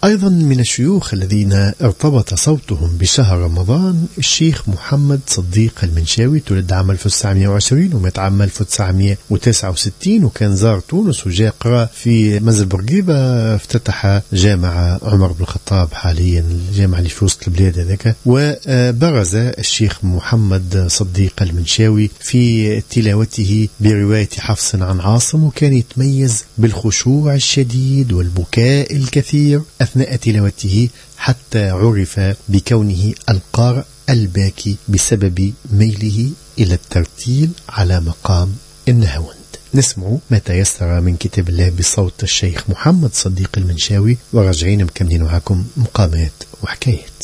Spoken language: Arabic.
أيضا من الشيوخ الذين ارتبط صوتهم بشهر رمضان الشيخ محمد صديق المنشاوي، تولد عام 1920 ومات عام 1969، وكان زار تونس وجاء قرأ في منزل بورقيبة، افتتح جامعة عمر بن الخطاب حاليا، الجامعة اللي في وسط البلاد هذاك. وبرز الشيخ محمد صديق المنشاوي في تلاوته برواية حفص عن عاصم، وكان يتميز بالخشوع الشديد والبكاء الكثير أثناء تلاوته، حتى عرف بكونه القارئ الباكي بسبب ميله إلى الترتيل على مقام النهاوند. نسمع ما تيسر من كتاب الله بصوت الشيخ محمد صديق المنشاوي، وراجعين مكملين معكم مقامات وحكايات.